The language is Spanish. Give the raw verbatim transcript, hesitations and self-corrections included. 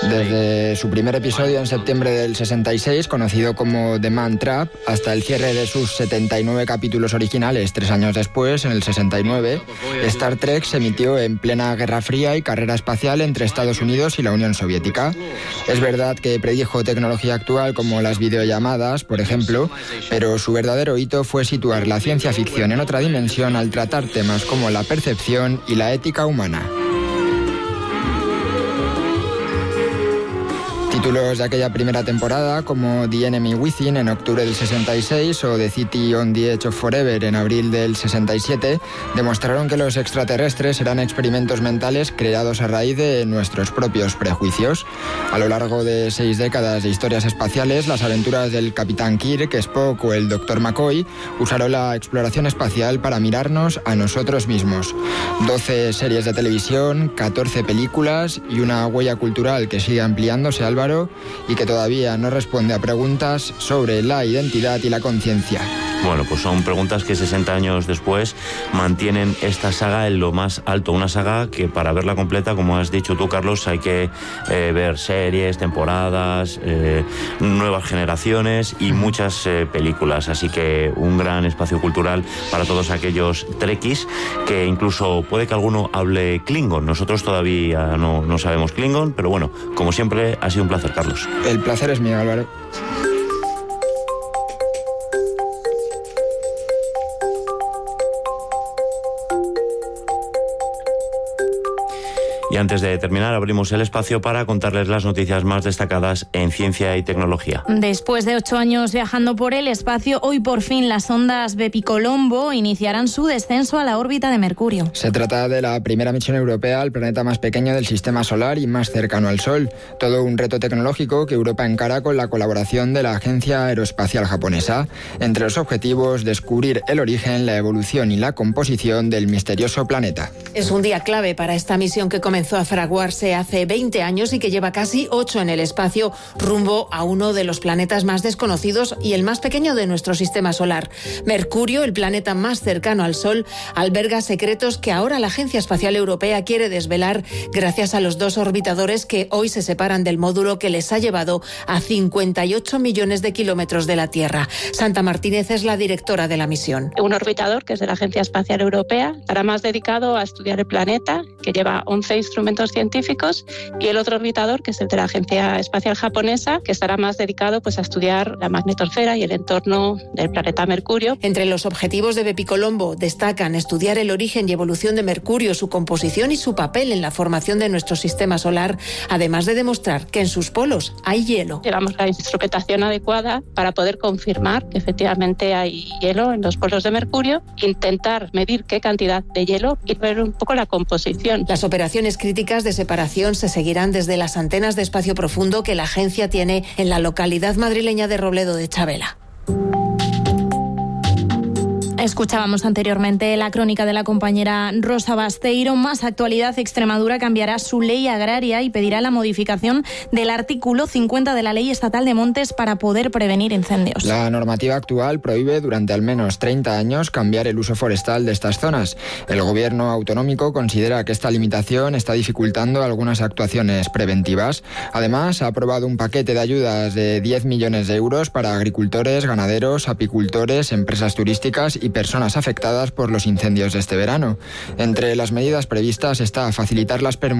Desde su primer episodio en septiembre del sesenta y seis, conocido como The Man Trap, hasta el cierre de sus setenta y nueve capítulos originales, tres años después, en el sesenta y nueve, Star Trek se emitió en plena Guerra Fría y carrera espacial entre Estados Unidos y la Unión Soviética. Es verdad que predijo tecnología actual como las videollamadas, por ejemplo, pero su verdadero hito fue situar la ciencia ficción en otra dimensión al tratar temas como la percepción y la ética humana. Títulos de aquella primera temporada, como The Enemy Within en octubre del sesenta y seis o The City on the Edge of Forever en abril del sesenta y siete, demostraron que los extraterrestres eran experimentos mentales creados a raíz de nuestros propios prejuicios. A lo largo de seis décadas de historias espaciales, las aventuras del Capitán Kirk, Spock o el doctor McCoy usaron la exploración espacial para mirarnos a nosotros mismos. doce series de televisión, catorce películas y una huella cultural que sigue ampliándose, Álvaro, y que todavía no responde a preguntas sobre la identidad y la conciencia. Bueno, pues son preguntas que sesenta años después mantienen esta saga en lo más alto. Una saga que para verla completa, como has dicho tú, Carlos, hay que eh, ver series, temporadas, eh, nuevas generaciones y muchas eh, películas. Así que un gran espacio cultural para todos aquellos trekkies, que incluso puede que alguno hable Klingon. Nosotros todavía no, no sabemos Klingon, pero bueno, como siempre, ha sido un placer, Carlos. El placer es mío, Álvaro. Y antes de terminar, abrimos el espacio para contarles las noticias más destacadas en ciencia y tecnología. Después de ocho años viajando por el espacio, hoy por fin las sondas Bepicolombo iniciarán su descenso a la órbita de Mercurio. Se trata de la primera misión europea al planeta más pequeño del sistema solar y más cercano al Sol. Todo un reto tecnológico que Europa encara con la colaboración de la Agencia Aeroespacial Japonesa. Entre los objetivos, descubrir el origen, la evolución y la composición del misterioso planeta. Es un día clave para esta misión que comenzó a fraguarse hace veinte años y que lleva casi ocho en el espacio, rumbo a uno de los planetas más desconocidos y el más pequeño de nuestro sistema solar. Mercurio, el planeta más cercano al Sol, alberga secretos que ahora la Agencia Espacial Europea quiere desvelar gracias a los dos orbitadores que hoy se separan del módulo que les ha llevado a cincuenta y ocho millones de kilómetros de la Tierra. Santa Martínez es la directora de la misión. Un orbitador, que es de la Agencia Espacial Europea, estará más dedicado a estudiar el planeta, que lleva once instrumentos científicos, y el otro orbitador, que es el de la Agencia Espacial Japonesa, que estará más dedicado pues, a estudiar la magnetosfera y el entorno del planeta Mercurio. Entre los objetivos de Bepicolombo destacan estudiar el origen y evolución de Mercurio, su composición y su papel en la formación de nuestro sistema solar, además de demostrar que en sus polos hay hielo. Llevamos la instrumentación adecuada para poder confirmar que efectivamente hay hielo en los polos de Mercurio, intentar medir qué cantidad de hielo y ver un poco la composición. Las operaciones críticas de separación se seguirán desde las antenas de espacio profundo que la agencia tiene en la localidad madrileña de Robledo de Chavela. Escuchábamos anteriormente la crónica de la compañera Rosa Basteiro. Más actualidad: Extremadura cambiará su ley agraria y pedirá la modificación del artículo cincuenta de la Ley Estatal de Montes para poder prevenir incendios. La normativa actual prohíbe durante al menos treinta años cambiar el uso forestal de estas zonas. El gobierno autonómico considera que esta limitación está dificultando algunas actuaciones preventivas. Además, ha aprobado un paquete de ayudas de diez millones de euros para agricultores, ganaderos, apicultores, empresas turísticas y personas afectadas por los incendios de este verano. Entre las medidas previstas está facilitar las permutas